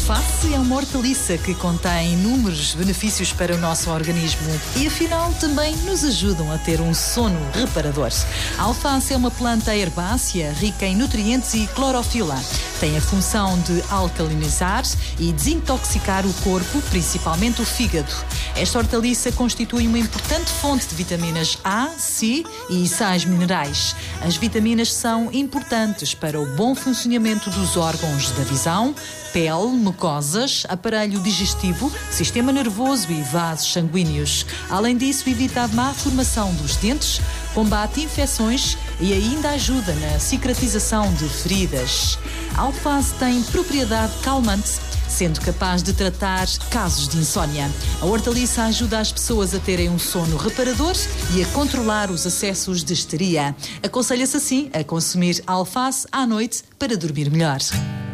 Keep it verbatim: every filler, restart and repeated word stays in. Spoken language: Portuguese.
alface é uma hortaliça que contém inúmeros benefícios para o nosso organismo e, afinal, também nos ajudam a ter um sono reparador. A alface é uma planta herbácea rica em nutrientes e clorofila. Tem a função de alcalinizar e desintoxicar o corpo, principalmente o fígado. Esta hortaliça constitui uma importante fonte de vitaminas A, C e sais minerais. As vitaminas são importantes para o bom funcionamento dos órgãos da visão, pele, mucosas, aparelho digestivo, sistema nervoso e vasos sanguíneos. Além disso, evita a má formação dos dentes, combate infecções e ainda ajuda na cicatrização de feridas. A alface tem propriedade calmante, sendo capaz de tratar casos de insónia. A hortaliça ajuda as pessoas a terem um sono reparador e a controlar os acessos de histeria. Aconselha-se assim a consumir alface à noite para dormir melhor.